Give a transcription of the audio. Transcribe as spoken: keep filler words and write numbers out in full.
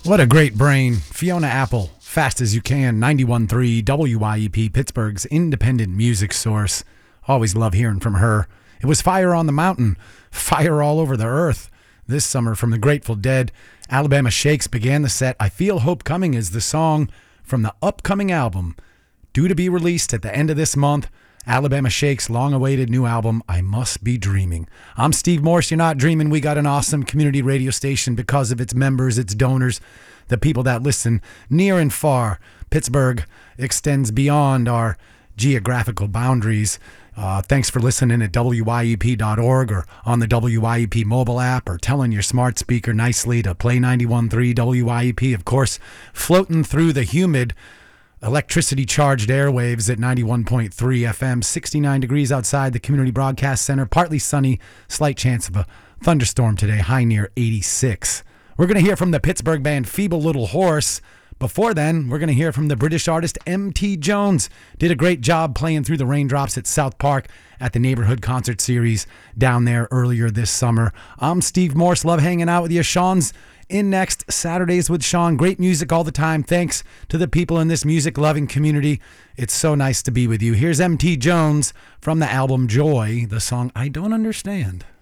What a great brain. Fiona Apple, Fast As You Can, ninety-one point three W I E P, Pittsburgh's independent music source. Always love hearing from her. It was Fire on the Mountain, Fire All Over the Earth. This summer from the Grateful Dead, Alabama Shakes began the set. I Feel Hope Coming is the song from the upcoming album, due to be released at the end of this month. Alabama Shakes' long-awaited new album, I Must Be Dreaming. I'm Steve Morse. You're not dreaming. We got an awesome community radio station because of its members, its donors, the people that listen near and far. Pittsburgh extends beyond our geographical boundaries. Uh, thanks for listening at W I E P dot org or on the W I E P mobile app, or telling your smart speaker nicely to play ninety-one point three W I E P. Of course, floating through the humid electricity-charged airwaves at ninety-one point three F M, sixty-nine degrees outside the Community Broadcast Center, partly sunny, slight chance of a thunderstorm today, high near eighty-six. We're going to hear from the Pittsburgh band Feeble Little Horse. Before then, we're going to hear from the British artist M T Jones. Did a great job playing through the raindrops at South Park at the Neighborhood Concert Series down there earlier this summer. I'm Steve Morse. Love hanging out with you. Sean's in next, Saturdays with Sean. Great music all the time. Thanks to the people in this music-loving community. It's so nice to be with you. Here's M T Jones from the album Joy, the song I Don't Understand.